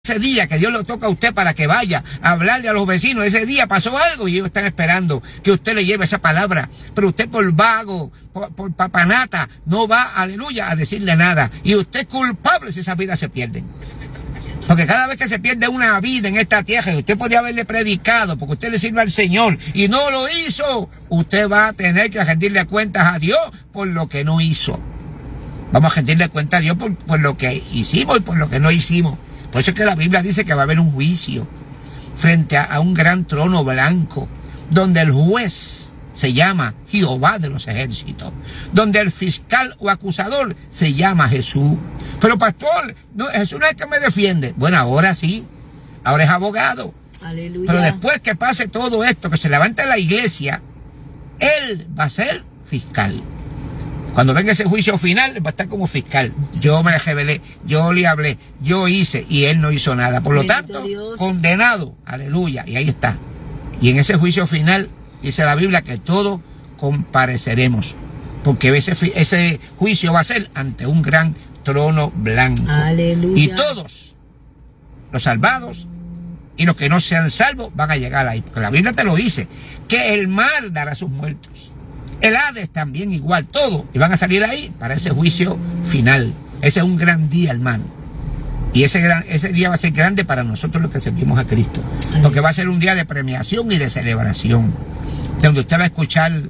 ese día que Dios lo toca a usted para que vaya a hablarle a los vecinos, ese día pasó algo y ellos están esperando que usted le lleve esa palabra. Pero usted por vago, por papanata, no va, aleluya, a decirle nada. Y usted es culpable si esas vidas se pierden. Porque cada vez que se pierde una vida en esta tierra, y usted podía haberle predicado, porque usted le sirve al Señor, y no lo hizo, usted va a tener que rendirle cuentas a Dios por lo que no hizo. Vamos a rendirle cuentas a Dios por lo que hicimos y por lo que no hicimos. Por eso es que la Biblia dice que va a haber un juicio frente a un gran trono blanco, donde el juez se llama Jehová de los ejércitos, donde el fiscal o acusador se llama Jesús. Pero pastor, no, Jesús no es el que me defiende. Bueno, ahora sí, ahora es abogado. Aleluya. Pero después que pase todo esto, que se levante la iglesia, él va a ser fiscal. Cuando venga ese juicio final, va a estar como fiscal. Yo me revelé, yo le hablé, yo hice y él no hizo nada. Por lo tanto, condenado. Aleluya. Y ahí está. Y en ese juicio final, dice la Biblia que todos compareceremos. Porque ese juicio va a ser ante un gran trono blanco. Aleluya. Y todos, los salvados y los que no sean salvos, van a llegar ahí. Porque la Biblia te lo dice, que el mar dará sus muertos. El Hades también igual, todo. Y van a salir ahí para ese juicio final. Ese es un gran día, hermano. Y ese día va a ser grande para nosotros los que servimos a Cristo. Porque va a ser un día de premiación y de celebración. Donde usted va a escuchar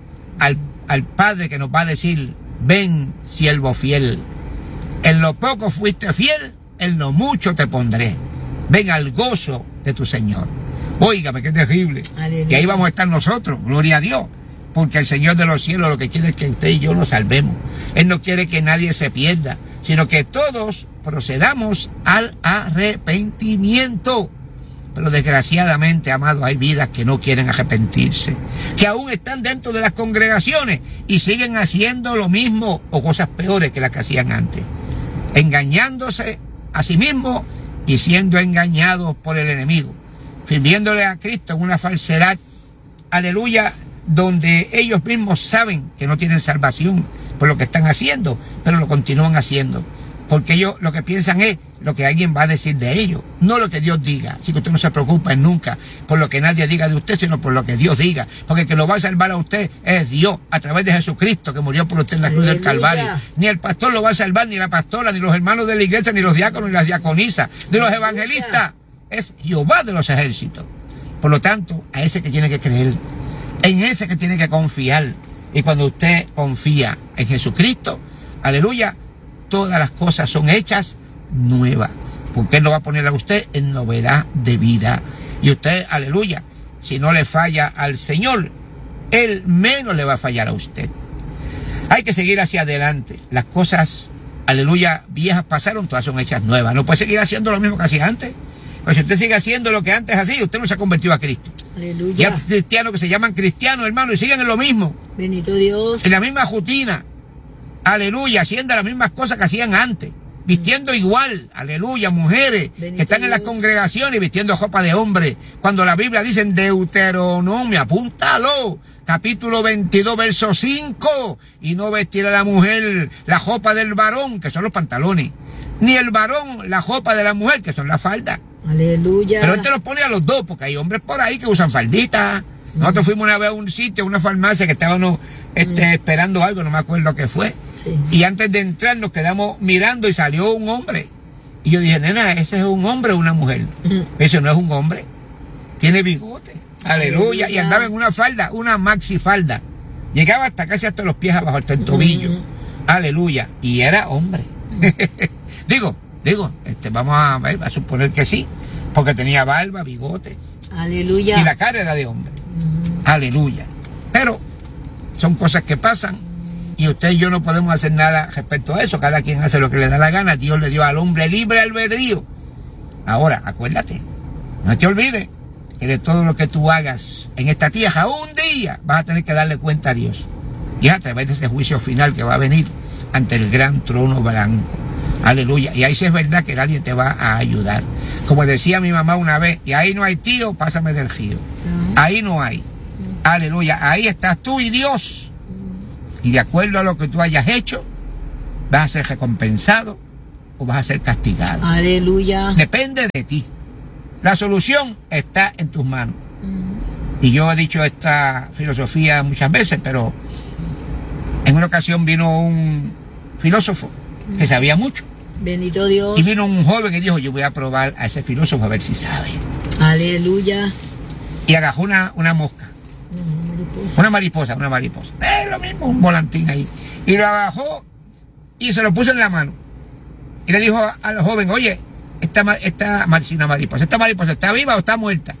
al Padre que nos va a decir, ven, siervo fiel. En lo poco fuiste fiel, en lo mucho te pondré. Ven al gozo de tu Señor. Óigame, qué terrible. Aleluya. Y ahí vamos a estar nosotros, gloria a Dios. Porque el Señor de los cielos lo que quiere es que usted y yo nos salvemos. Él no quiere que nadie se pierda, sino que todos procedamos al arrepentimiento. Pero desgraciadamente, amados, hay vidas que no quieren arrepentirse, que aún están dentro de las congregaciones y siguen haciendo lo mismo o cosas peores que las que hacían antes, engañándose a sí mismos y siendo engañados por el enemigo, sirviéndole a Cristo en una falsedad, aleluya, donde ellos mismos saben que no tienen salvación por lo que están haciendo, pero lo continúan haciendo, porque ellos lo que piensan es lo que alguien va a decir de ellos, no lo que Dios diga. Así que usted no se preocupe nunca por lo que nadie diga de usted, sino por lo que Dios diga, porque el que lo va a salvar a usted es Dios, a través de Jesucristo, que murió por usted en la cruz del Calvario. Ni el pastor lo va a salvar, ni la pastora, ni los hermanos de la iglesia, ni los diáconos, ni las diaconisas, ni los evangelistas. Es Jehová de los ejércitos. Por lo tanto, a ese que tiene que creer, en ese que tiene que confiar. Y cuando usted confía en Jesucristo, aleluya, todas las cosas son hechas nuevas. Porque Él lo va a poner a usted en novedad de vida. Y usted, aleluya, si no le falla al Señor, Él menos le va a fallar a usted. Hay que seguir hacia adelante. Las cosas, aleluya, viejas pasaron, todas son hechas nuevas. No puede seguir haciendo lo mismo que hacía antes. Pero si usted sigue haciendo lo que antes hacía, usted no se ha convertido a Cristo. Aleluya. Y hay cristianos que se llaman cristianos, hermano, y siguen en lo mismo. Bendito Dios. En la misma rutina. Aleluya, haciendo las mismas cosas que hacían antes. Vistiendo igual, aleluya, mujeres Bendito que están en las Dios. congregaciones vistiendo ropa de hombre. Cuando la Biblia dice en Deuteronomio, apúntalo, capítulo 22, verso 5, y no vestirá la mujer la ropa del varón, que son los pantalones, ni el varón la ropa de la mujer, que son las faldas. Aleluya. Pero él te los pone a los dos, porque hay hombres por ahí que usan falditas. Nosotros fuimos una vez a un sitio, a una farmacia, que estábamos esperando algo, no me acuerdo qué fue. Sí. Y antes de entrar nos quedamos mirando y salió un hombre. Y yo dije, nena, ¿ese es un hombre o una mujer? Ese no es un hombre, tiene bigote. Aleluya. Y andaba en una falda, una maxi falda. Llegaba hasta casi hasta los pies abajo, hasta el tobillo. Aleluya. Y era hombre. Digo, vamos a ver, a suponer que sí, porque tenía barba, bigote. Aleluya. Y la cara era de hombre. Aleluya. Pero son cosas que pasan y usted y yo no podemos hacer nada respecto a eso. Cada quien hace lo que le da la gana. Dios le dio al hombre libre albedrío. Ahora, acuérdate, no te olvides que de todo lo que tú hagas en esta tierra, un día vas a tener que darle cuenta a Dios. Y a través de ese juicio final que va a venir ante el gran trono blanco. Aleluya. Y ahí sí es verdad que nadie te va a ayudar. Como decía mi mamá una vez, y ahí no hay tío, pásame del río. Ahí no hay. Aleluya. Ahí estás tú y Dios. Y de acuerdo a lo que tú hayas hecho, vas a ser recompensado o vas a ser castigado. Aleluya. Depende de ti. La solución está en tus manos. Y yo he dicho esta filosofía muchas veces, pero en una ocasión vino un filósofo que sabía mucho. Bendito Dios. Y vino un joven y dijo, yo voy a probar a ese filósofo a ver si sabe. Aleluya. Y agarró una mosca. Una mariposa. Es lo mismo, un volantín ahí. Y lo agarró y se lo puso en la mano. Y le dijo al joven, oye, esta mariposa ¿está viva o está muerta?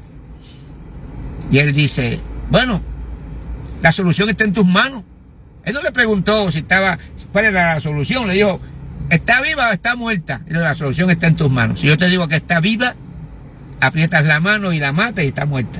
Y él dice, bueno, la solución está en tus manos. Él no le preguntó cuál era la solución, le dijo, ¿está viva o está muerta? Y la solución está en tus manos. Si yo te digo que está viva, aprietas la mano y la matas y está muerta.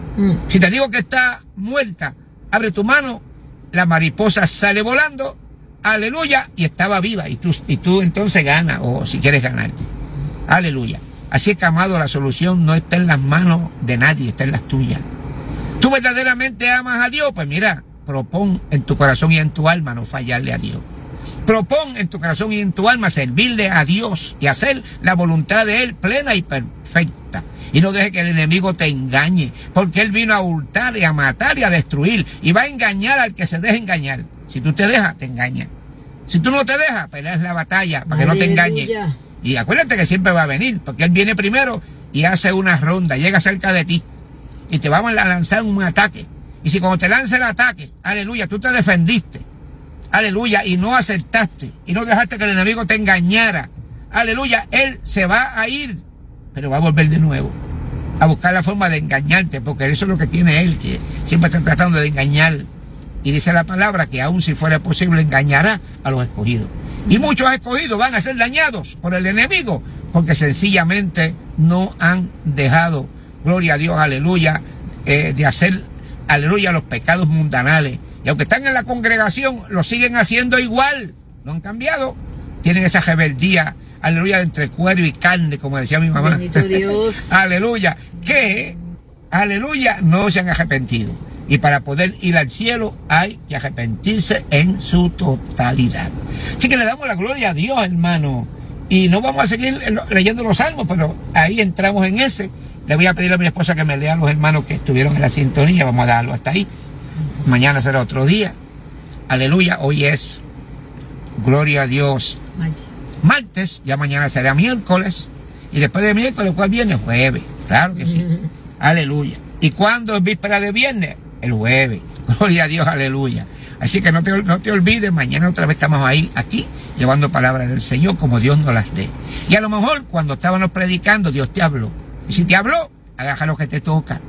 Si te digo que está muerta, abre tu mano, la mariposa sale volando, aleluya, y estaba viva. Y tú entonces ganas, o si quieres ganarte. Aleluya. Así que, amado, la solución no está en las manos de nadie, está en las tuyas. ¿Tú verdaderamente amas a Dios? Pues mira, propón en tu corazón y en tu alma no fallarle a Dios. Propón en tu corazón y en tu alma servirle a Dios y hacer la voluntad de Él plena y perfecta. Y no deje que el enemigo te engañe, porque Él vino a hurtar y a matar y a destruir, y va a engañar al que se deje engañar. Si tú te dejas, te engaña. Si tú no te dejas, peleas la batalla para que no te engañe. Y acuérdate que siempre va a venir, porque Él viene primero y hace una ronda, llega cerca de ti y te va a lanzar un ataque. Y si cuando te lanza el ataque, aleluya, tú te defendiste, aleluya, y no aceptaste y no dejaste que el enemigo te engañara, aleluya, Él se va a ir, pero va a volver de nuevo a buscar la forma de engañarte, porque eso es lo que tiene Él, que siempre está tratando de engañar. Y dice la palabra que aun si fuera posible engañará a los escogidos. Y muchos escogidos van a ser dañados por el enemigo, porque sencillamente no han dejado, gloria a Dios, aleluya, de hacer, aleluya, los pecados mundanales. Y aunque están en la congregación, lo siguen haciendo igual. No han cambiado. Tienen esa rebeldía, aleluya, entre cuero y carne, como decía mi mamá. Bendito Dios. Aleluya. Que, aleluya, no se han arrepentido. Y para poder ir al cielo hay que arrepentirse en su totalidad. Así que le damos la gloria a Dios, hermano. Y no vamos a seguir leyendo los salmos, pero ahí entramos en ese. Le voy a pedir a mi esposa que me lea a los hermanos que estuvieron en la sintonía. Vamos a darlo hasta ahí. Mañana será otro día. Aleluya. Hoy es, gloria a Dios, martes. Ya mañana será miércoles. Y después de miércoles, ¿cuál viene? Jueves. Claro que sí. Aleluya. ¿Y cuándo es víspera de viernes? El jueves. Gloria a Dios, aleluya. Así que no te olvides, mañana otra vez estamos aquí, llevando palabras del Señor como Dios nos las dé. Y a lo mejor cuando estábamos predicando, Dios te habló. Y si te habló, agarra lo que te toca.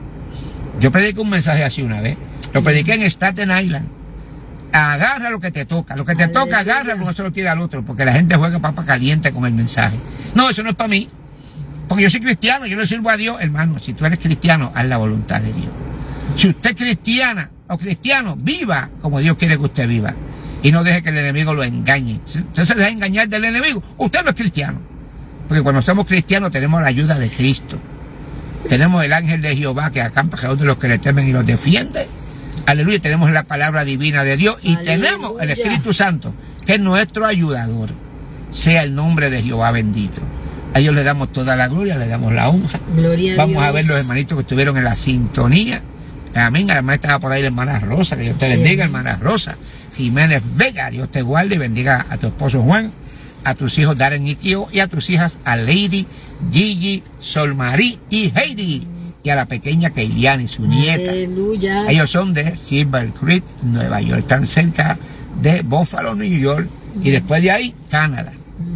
Yo prediqué un mensaje así una vez. Lo prediqué en Staten Island. Agarra lo que te toca. Lo que te toca, agarra, no se lo tira al otro, porque la gente juega papa caliente con el mensaje. No, eso no es para mí. Porque yo soy cristiano, yo le sirvo a Dios. Hermano, si tú eres cristiano, haz la voluntad de Dios. Si usted es cristiana o cristiano, viva como Dios quiere que usted viva. Y no deje que el enemigo lo engañe. Si usted se deja engañar del enemigo, usted no es cristiano. Porque cuando somos cristianos tenemos la ayuda de Cristo. Tenemos el ángel de Jehová que acampa alrededor de los que le temen y los defiende. Aleluya, tenemos la palabra divina de Dios. Y tenemos el Espíritu Santo, que es nuestro ayudador. Sea el nombre de Jehová bendito. A Dios le damos toda la gloria, le damos la honra. Vamos a ver los hermanitos que estuvieron en la sintonía. Amén. Además estaba por ahí la hermana Rosa, que Dios te bendiga, hermana Rosa. Jiménez Vega, Dios te guarde y bendiga a tu esposo Juan, a tus hijos Darren y Kio, y a tus hijas a Lady, Gigi, Solmarí y Heidi, y a la pequeña Keiliani, su nieta. Aleluya. Ellos son de Silver Creek, Nueva York. Están cerca de Buffalo, New York, y después de ahí, Canadá.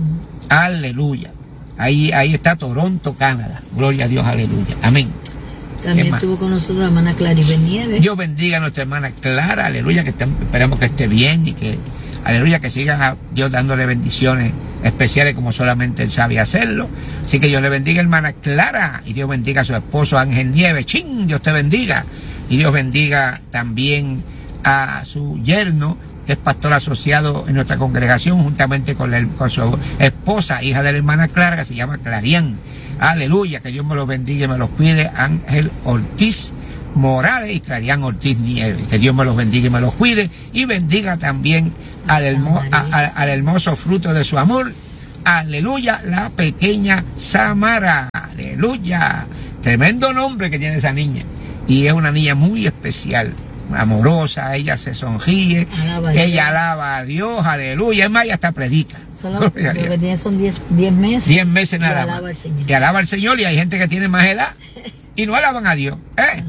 Aleluya. Ahí está Toronto, Canadá. Gloria a Dios, aleluya. Amén. También estuvo con nosotros la hermana Claribel Nieves. Dios bendiga a nuestra hermana Clara, aleluya, que esperamos que esté bien y que, aleluya, que siga Dios dándole bendiciones especiales como solamente Él sabe hacerlo. Así que Dios le bendiga, hermana Clara, y Dios bendiga a su esposo Ángel Nieves. ¡Chin! Dios te bendiga. Y Dios bendiga también a su yerno, que es pastor asociado en nuestra congregación, juntamente con su esposa, hija de la hermana Clara, que se llama Clarián. Aleluya, que Dios me los bendiga y me los cuide. Ángel Ortiz Morales y Clarián Ortiz Nieves. Que Dios me los bendiga y me los cuide. Y bendiga también al hermoso fruto de su amor, aleluya, la pequeña Samara, aleluya. Tremendo nombre que tiene esa niña. Y es una niña muy especial, amorosa, ella se sonríe, ella alaba a Dios, aleluya. Es más, ella hasta predica. Lo que tiene son 10 meses. 10 meses nada más. Y alaba al Señor, y hay gente que tiene más edad y no alaban a Dios.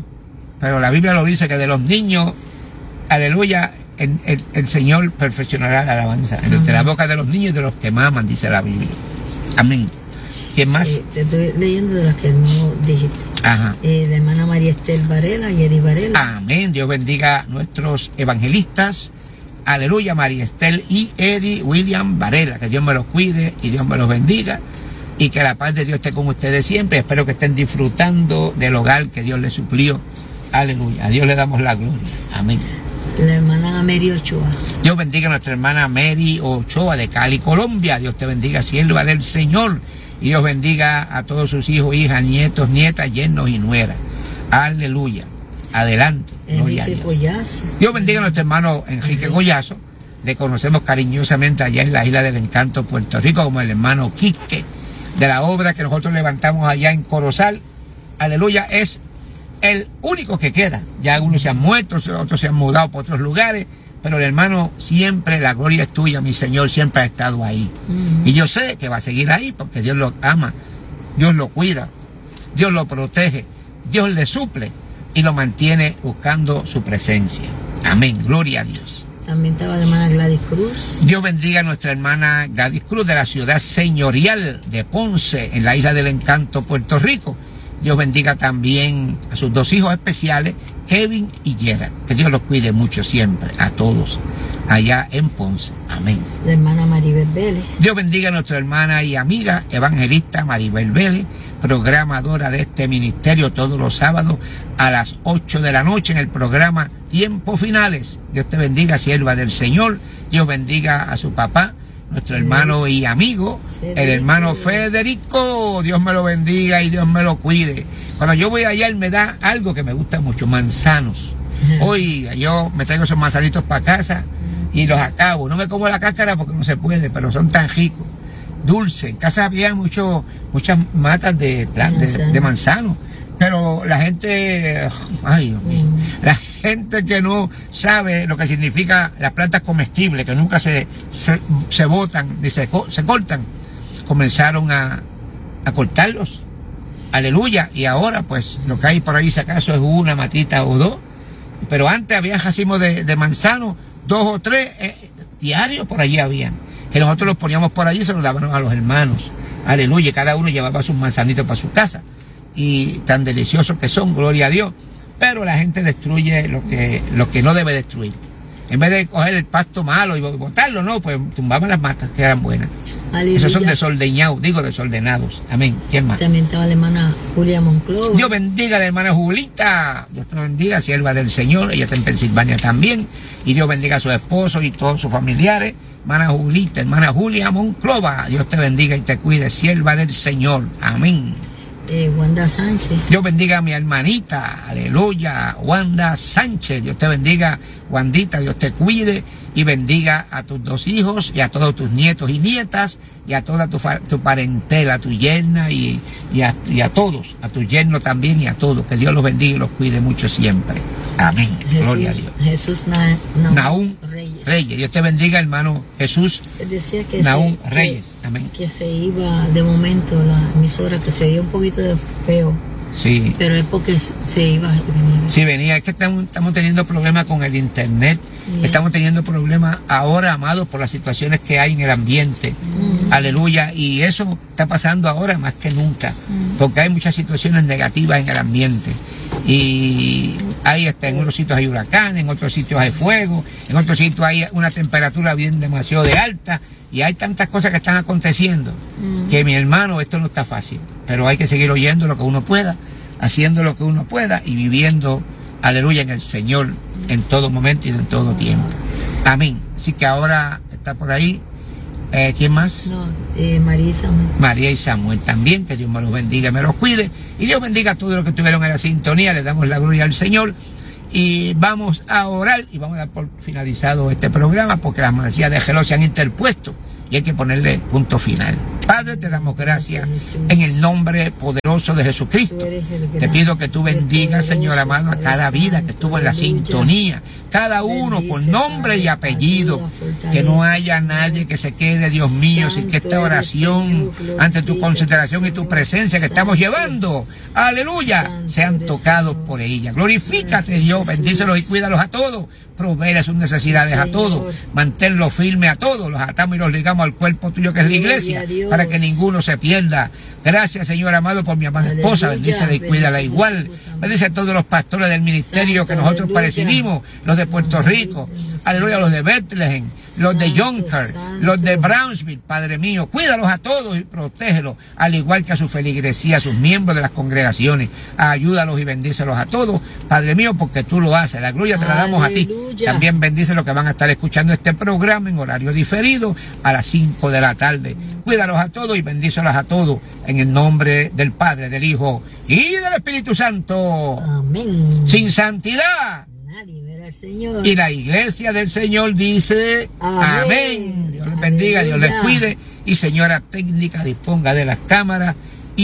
Pero la Biblia lo dice que de los niños, aleluya, el Señor perfeccionará la alabanza. De la boca de los niños y de los que maman, dice la Biblia. Amén. ¿Quién más? Te estoy leyendo de las que no dijiste. Ajá. La hermana María Estel Varela y Eddie Varela. Amén. Dios bendiga a nuestros evangelistas. Aleluya, María Estel y Eddie William Varela. Que Dios me los cuide y Dios me los bendiga. Y que la paz de Dios esté con ustedes siempre. Espero que estén disfrutando del hogar que Dios les suplió. Aleluya. A Dios le damos la gloria. Amén. La hermana Mary Ochoa. Dios bendiga a nuestra hermana Mary Ochoa de Cali, Colombia. Dios te bendiga, sierva del Señor. Y Dios bendiga a todos sus hijos, hijas, nietos, nietas, yernos y nueras. Aleluya. Adelante. Gloria a Dios. Goyazo. Dios bendiga a nuestro hermano Enrique Goyazo. Le conocemos cariñosamente allá en la Isla del Encanto, Puerto Rico, como el hermano Quique, de la obra que nosotros levantamos allá en Corozal. Aleluya. Es el único que queda. Ya algunos se han muerto, otros se han mudado para otros lugares. Pero el hermano, siempre la gloria es tuya, mi Señor, siempre ha estado ahí. Y yo sé que va a seguir ahí porque Dios lo ama, Dios lo cuida, Dios lo protege, Dios le suple y lo mantiene buscando su presencia. Amén, gloria a Dios. También estaba la hermana Gladys Cruz. Dios bendiga a nuestra hermana Gladys Cruz de la ciudad señorial de Ponce, en la Isla del Encanto, Puerto Rico. Dios bendiga también a sus dos hijos especiales, Kevin y Gerard. Que Dios los cuide mucho siempre, a todos, allá en Ponce. Amén. La hermana Maribel Vélez. Dios bendiga a nuestra hermana y amiga evangelista Maribel Vélez, programadora de este ministerio todos los sábados a las 8 de la noche en el programa Tiempos Finales. Dios te bendiga, sierva del Señor. Dios bendiga a su papá, nuestro hermano y amigo, el hermano Federico. Dios me lo bendiga y Dios me lo cuide. Cuando yo voy allá, él me da algo que me gusta mucho, manzanos. Hoy yo me traigo esos manzanitos para casa y los acabo. No me como la cáscara porque no se puede, pero son tan ricos, dulces. En casa había muchas matas de manzano. Pero la gente, ay Dios mío, la gente que no sabe lo que significa las plantas comestibles, que nunca se botan ni se cortan, comenzaron a cortarlos. Aleluya. Y ahora pues lo que hay por ahí si acaso es una matita o dos. Pero antes había racimos de manzano, 2 o 3 diarios por allí habían. Que nosotros los poníamos por allí y se los dábamos a los hermanos. Aleluya. Cada uno llevaba sus manzanitos para su casa. Y tan deliciosos que son, gloria a Dios. Pero la gente destruye lo que no debe destruir. En vez de coger el pasto malo y botarlo, no, pues tumbaban las matas que eran buenas. Aleluya. Esos son desordenados. Amén. ¿Quién más? También estaba la hermana Julia Monclova. Dios bendiga a la hermana Julita. Dios te bendiga, sierva del Señor. Ella está en Pensilvania también. Y Dios bendiga a su esposo y todos sus familiares. Hermana Julita, hermana Julia Monclova. Dios te bendiga y te cuide, sierva del Señor. Amén. Wanda Sánchez. Dios bendiga a mi hermanita, aleluya, Wanda Sánchez. Dios te bendiga, Wandita, Dios te cuide y bendiga a tus 2 hijos y a todos tus nietos y nietas y a toda tu parentela, a tu yerna y a todos, a tu yerno también y a todos. Que Dios los bendiga y los cuide mucho siempre. Amén. Gloria a Dios. Jesús Nahum Reyes. Dios te bendiga, hermano Jesús decía que Nahum Reyes. Amén. Que se iba de momento la emisora, que se veía un poquito de feo. Sí. Pero es porque se iba y venía. Sí, venía. Es que estamos teniendo problemas con el internet. Yeah. Estamos teniendo problemas ahora, amados, por las situaciones que hay en el ambiente. Aleluya. Y eso está pasando ahora más que nunca. Porque hay muchas situaciones negativas en el ambiente. Y hay en unos sitios hay huracanes, en otros sitios hay fuego, en otros sitios hay una temperatura bien demasiado de alta. Y hay tantas cosas que están aconteciendo que, mi hermano, esto no está fácil. Pero hay que seguir oyendo lo que uno pueda, haciendo lo que uno pueda y viviendo, aleluya, en el Señor en todo momento y en todo tiempo. Amén. Así que ahora está por ahí. ¿Quién más? No, María y Samuel. María y Samuel también. Que Dios me los bendiga, me los cuide. Y Dios bendiga a todos los que estuvieron en la sintonía. Le damos la gloria al Señor. Y vamos a orar y vamos a dar por finalizado este programa porque las manecillas de reloj se han interpuesto y hay que ponerle punto final. Padre, te damos gracias en el nombre poderoso de Jesucristo. Te pido que tú bendigas, Señor amado, a cada vida que estuvo en la sintonía, cada uno por nombre y apellido, que no haya nadie que se quede, Dios mío, sin que esta oración ante tu consideración y tu presencia que estamos llevando, aleluya, sean tocados por ella. Glorifícate, Dios, bendícelos y cuídalos a todos. Proveer sus necesidades a todos, manténlos firmes a todos, los atamos y los ligamos al cuerpo tuyo que es la iglesia, para que ninguno se pierda. Gracias, Señor amado, por mi amada esposa, bendícela y cuídala igual. Bendice a todos los pastores del ministerio que nosotros presidimos, los de Puerto Rico, aleluya, los de Bethlehem, los de Yonkers, los de Brownsville, Padre mío, cuídalos a todos y protégelos, al igual que a su feligresía, a sus miembros de las congregaciones, ayúdalos y bendícelos a todos, Padre mío, porque tú lo haces, la gloria te la damos a ti. También bendice los que van a estar escuchando este programa en horario diferido a las 5 de la tarde. Cuídalos a todos y bendícelos a todos en el nombre del Padre, del Hijo y del Espíritu Santo. Amén. Sin santidad Nadie verá al Señor. y la iglesia del Señor dice amén. Dios les bendiga, Dios les cuide. Y señora técnica, disponga de las cámaras